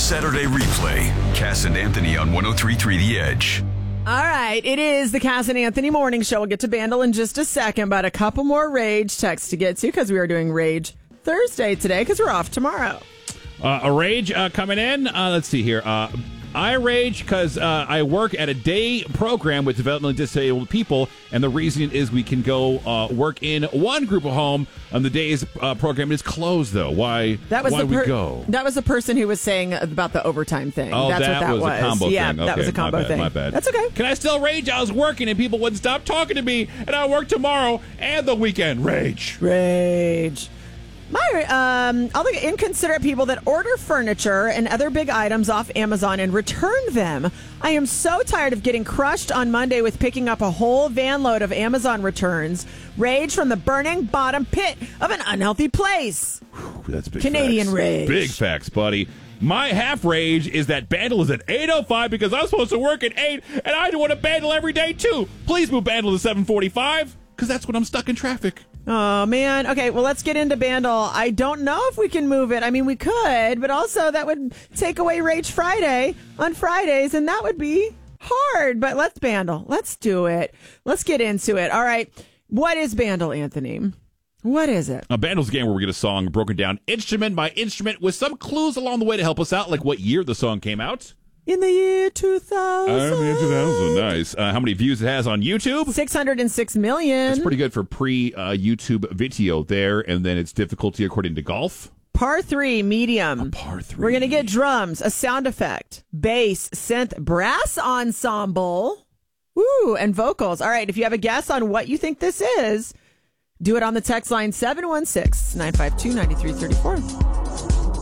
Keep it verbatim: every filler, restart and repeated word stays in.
Saturday replay. Cass and Anthony on one oh three point three The Edge. All right, it is the Cass and Anthony Morning Show. We'll get to Bandle in just a second, but a couple more Rage texts to get to because we are doing Rage Thursday today because we're off tomorrow. Uh, a Rage uh, coming in. Uh, let's see here. Uh, I rage because uh, I work at a day program with developmentally disabled people, and the reason is we can go uh, work in one group of home on the day's uh, program is closed, though. Why, that was why the we per- go? That was the person who was saying about the overtime thing. Oh, That's that, what that was, was a combo yeah, thing. Okay, that was a combo my bad, thing. My bad. That's okay. Can I still rage? I was working, and people wouldn't stop talking to me, and I work tomorrow and the weekend. Rage. Rage. My, um, all the inconsiderate people that order furniture and other big items off Amazon and return them. I am so tired of getting crushed on Monday with picking up a whole van load of Amazon returns. Rage from the burning bottom pit of an unhealthy place. Whew, that's big Canadian facts. rage. Big facts, buddy. My half rage is that Bandle is at eight oh five because I'm supposed to work at eight, and I want to Bandle every day, too. Please move Bandle to seven forty-five because that's when I'm stuck in traffic. Oh, man. Okay, well, let's get into Bandle. I don't know if we can move it. I mean, we could, but also that would take away Rage Friday on Fridays, and that would be hard. But let's Bandle. Let's do it. Let's get into it. All right. What is Bandle, Anthony? What is it? A Bandle's a game where we get a song broken down instrument by instrument with some clues along the way to help us out, like what year the song came out. In the year two thousand. Uh, in the year two thousand, nice. Uh, how many views it has on YouTube? six hundred six million. That's pretty good for pre-YouTube uh, video there, and then its difficulty according to Golf. Par three, medium. A par three. We're going to get drums, a sound effect, bass, synth, brass ensemble, woo, and vocals. All right, if you have a guess on what you think this is, do it on the text line seven one six, nine five two, nine three three four.